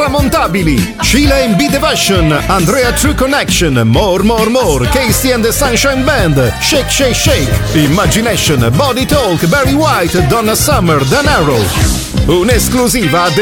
intramontabili. Sheila and B Devotion, Andrea True Connection, More More More, Casey and the Sunshine Band, Shake Shake Shake, Imagination, Body Talk, Barry White, Donna Summer, Dan Arrow. Un'esclusiva